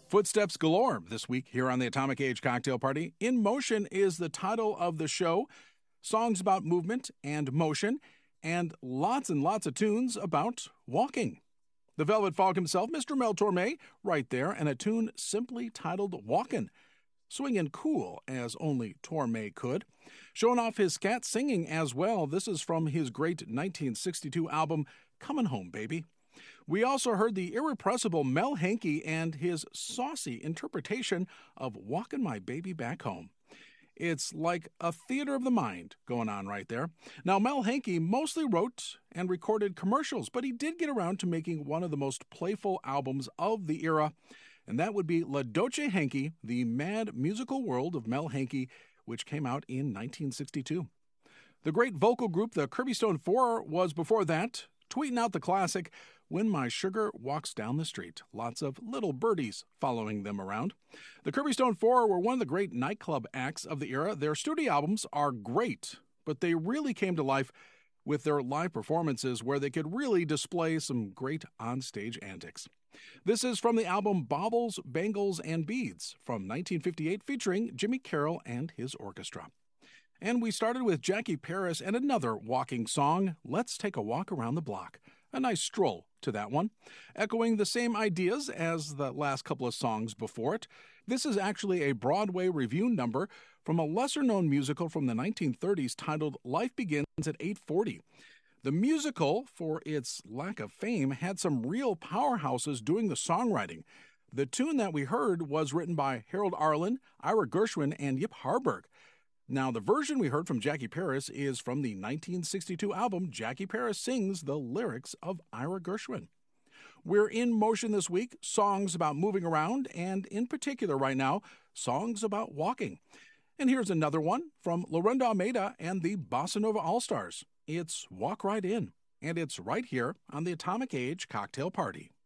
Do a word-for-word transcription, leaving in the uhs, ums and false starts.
Footsteps galore this week here on the Atomic Age Cocktail Party. In Motion is the title of the show. Songs about movement and motion, and lots and lots of tunes about walking. The Velvet Fog himself, Mister Mel Torme, right there, and a tune simply titled Walkin'. Swinging cool as only Torme could. Showing off his scat singing as well. This is from his great nineteen sixty-two album, Comin' Home, Baby. We also heard the irrepressible Mel Henke and his saucy interpretation of Walkin' My Baby Back Home. It's like a theater of the mind going on right there. Now, Mel Henke mostly wrote and recorded commercials, but he did get around to making one of the most playful albums of the era, and that would be La Dolce Henke, The Mad Musical World of Mel Henke, which came out in nineteen sixty-two. The great vocal group, the Kirby Stone Four, was before that, tweeting out the classic, When My Sugar Walks Down the Street. Lots of little birdies following them around. The Kirby Stone Four were one of the great nightclub acts of the era. Their studio albums are great, but they really came to life with their live performances where they could really display some great onstage antics. This is from the album Baubles, Bangles, and Beads from nineteen fifty-eight, featuring Jimmy Carroll and his orchestra. And we started with Jackie Paris and another walking song, Let's Take a Walk Around the Block. A nice stroll to that one, echoing the same ideas as the last couple of songs before it. This is actually a Broadway revue number from a lesser-known musical from the nineteen thirties titled Life Begins at eight forty. The musical, for its lack of fame, had some real powerhouses doing the songwriting. The tune that we heard was written by Harold Arlen, Ira Gershwin, and Yip Harburg. Now, the version we heard from Jackie Paris is from the nineteen sixty-two album Jackie Paris Sings the Lyrics of Ira Gershwin. We're in motion this week, songs about moving around, and in particular right now, songs about walking. And here's another one from Lorinda Almeida and the Bossa Nova All-Stars. It's Walk Right In, and it's right here on the Atomic Age Cocktail Party.